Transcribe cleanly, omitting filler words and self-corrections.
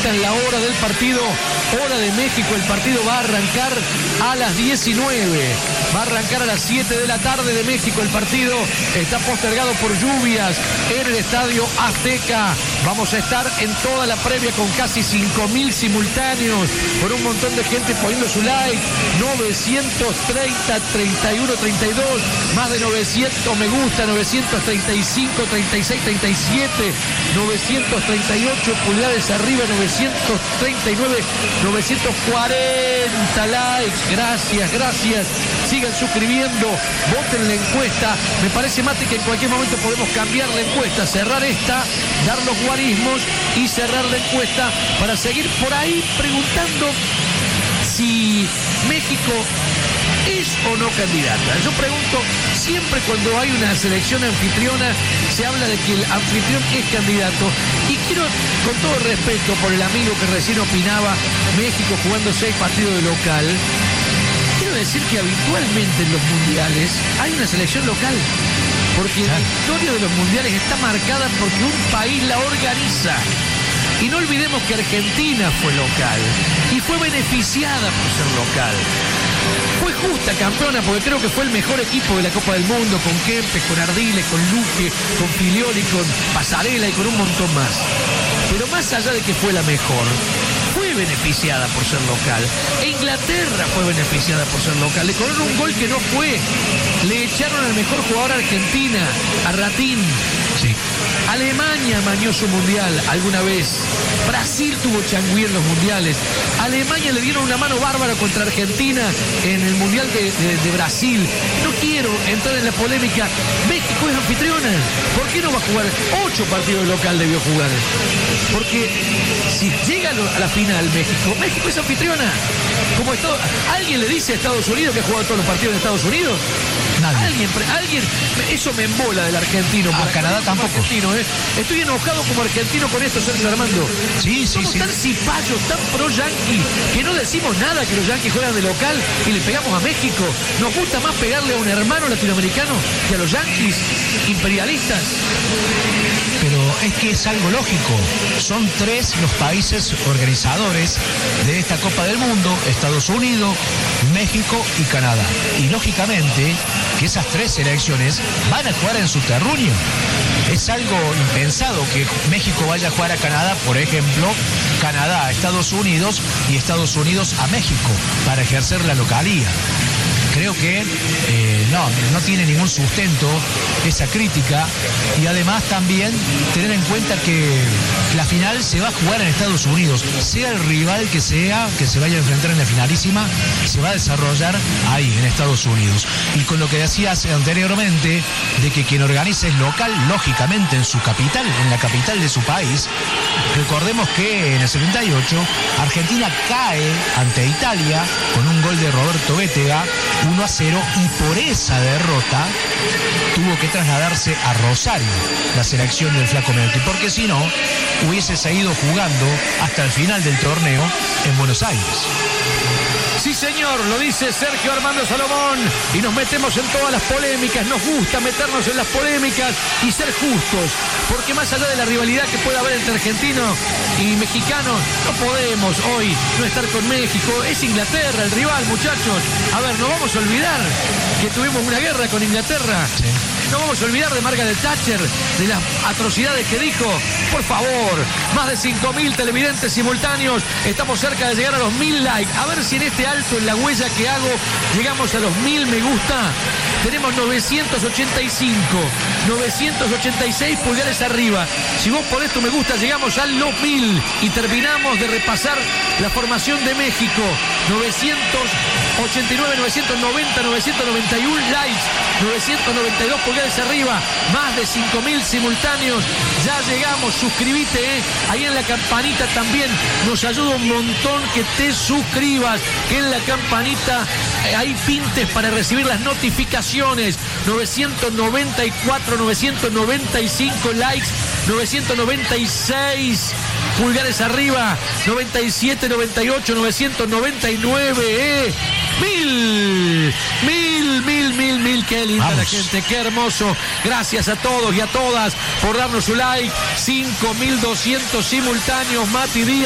preguntan la hora del partido, hora de México. El partido va a arrancar a las 19. Va a arrancar a las 7 de la tarde de México. El partido está postergado por lluvias en el Estadio Azteca. Vamos a estar en toda la previa con casi 5.000 simultáneos, con un montón de gente poniendo su like. 930, 31, 32, más de 900 me gusta, 935, 36, 37, 938 pulgares arriba, 939, 940 likes. Gracias. Sigan suscribiendo, voten la encuesta. Me parece, Mati, que en cualquier momento podemos cambiar la encuesta, cerrar esta, dar los guarismos y cerrar la encuesta para seguir por ahí preguntando si México es o no candidata. Yo pregunto, siempre cuando hay una selección anfitriona, se habla de que el anfitrión es candidato. Y quiero, con todo respeto por el amigo que recién opinaba, México jugando 6 partidos de local, quiero decir que habitualmente en los mundiales hay una selección local. Porque la historia de los mundiales está marcada porque un país la organiza. Y no olvidemos que Argentina fue local y fue beneficiada por ser local. Fue justa campeona porque creo que fue el mejor equipo de la Copa del Mundo, con Kempes, con Ardiles, con Luque, con Filioli, con Pasarela y con un montón más. Pero más allá de que fue la mejor, fue beneficiada por ser local. E Inglaterra fue beneficiada por ser local. Le cobraron un gol que no fue. Le echaron al mejor jugador Argentina, a Ratín. Sí. Alemania amañó su mundial alguna vez. Brasil tuvo changüí en los mundiales. Alemania le dieron una mano bárbara contra Argentina en el mundial de Brasil. No quiero entrar en la polémica. México es anfitriona. ¿Por qué no va a jugar? 8 partidos de local debió jugar. Porque si llega a la final México es anfitriona. Como ¿alguien le dice a Estados Unidos que ha jugado todos los partidos de Estados Unidos? Nadie. Alguien, eso me embola del argentino. A Canadá tampoco. Estoy enojado como argentino con esto, Sergio Armando. Somos tan cipayos, tan pro-yanqui, que no decimos nada que los yanquis juegan de local y le pegamos a México. Nos gusta más pegarle a un hermano latinoamericano que a los yanquis imperialistas. Pero es que es algo lógico. Son 3 los países organizadores de esta Copa del Mundo: Estados Unidos, México y Canadá. Y lógicamente que esas 3 selecciones van a jugar en su terruño. Es algo impensado que México vaya a jugar a Canadá, por ejemplo, Canadá a Estados Unidos y Estados Unidos a México para ejercer la localía. Creo que no tiene ningún sustento esa crítica, y además también tener en cuenta que la final se va a jugar en Estados Unidos, sea el rival que sea, que se vaya a enfrentar en la finalísima, se va a desarrollar ahí, en Estados Unidos. Y con lo que decías anteriormente, de que quien organiza es local, lógicamente en su capital, en la capital de su país. Recordemos que en el 78 Argentina cae ante Italia con un gol de Roberto Bétega, 1-0, y por esa derrota tuvo que trasladarse a Rosario la selección del Flaco Menotti, porque si no hubiese seguido jugando hasta el final del torneo en Buenos Aires. Sí, señor, lo dice Sergio Armando Salomón, y nos metemos en todas las polémicas. Nos gusta meternos en las polémicas y ser justos, porque más allá de la rivalidad que pueda haber entre argentinos y mexicanos, no podemos hoy no estar con México. Es Inglaterra el rival, muchachos. A ver, no vamos a olvidar que tuvimos una guerra con Inglaterra. Sí. No vamos a olvidar de Margaret Thatcher, de las atrocidades que dijo. Por favor, más de 5.000 televidentes simultáneos. Estamos cerca de llegar a los 1.000 likes. A ver si en este alto, en la huella que hago, llegamos a los 1.000 me gusta. Tenemos 985, 986 pulgares arriba. Si vos ponés tu me gusta, llegamos a los 1.000 y terminamos de repasar la formación de México. 989, 990, 991 likes, 992 pulgares arriba, más de 5.000 simultáneos. Ya llegamos, suscríbete, ahí en la campanita también nos ayuda un montón que te suscribas, que en la campanita hay pintes para recibir las notificaciones. 994, 995 likes, 996 pulgares arriba, 97, 98, 999, 1000, qué linda la gente, qué hermoso. Gracias a todos y a todas por darnos su like. 5.200 simultáneos, Mati Díaz.